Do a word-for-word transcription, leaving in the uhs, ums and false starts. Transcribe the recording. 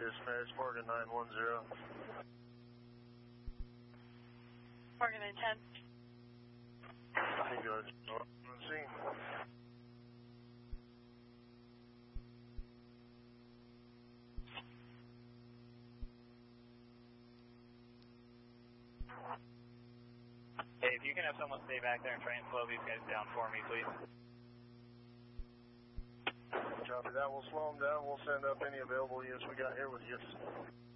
dispatch, Morgan nine one zero. Morgan nine ten. I go ahead and see. Hey, if you can have someone stay back there and try and slow these guys down for me, please. Copy that. We'll slow them down. We'll send up any available units we got here with you.